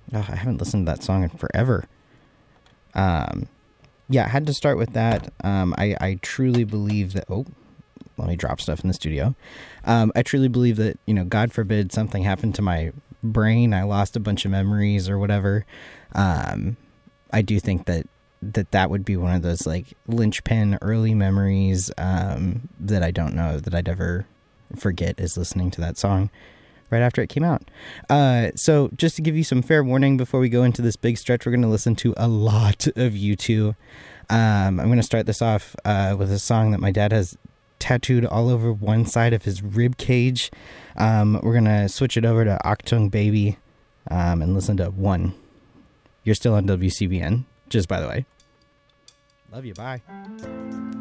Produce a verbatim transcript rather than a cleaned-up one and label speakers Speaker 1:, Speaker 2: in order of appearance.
Speaker 1: Oh, I haven't listened to that song in forever. Um, yeah, I had to start with that. Um, I, I truly believe that... Oh, let me drop stuff in the studio. Um, I truly believe that, you know, God forbid something happened to my brain. I lost a bunch of memories or whatever. Um, I do think that that that would be one of those like linchpin early memories um, that I don't know that I'd ever forget is listening to that song right after it came out. Uh, so just to give you some fair warning before we go into this big stretch, we're going to listen to a lot of U two. Um, I'm going to start this off uh, with a song that my dad has tattooed all over one side of his rib cage. Um, we're going to switch it over to Achtung Baby um, and listen to One. You're still on W C B N, just by the way. Love you. Bye.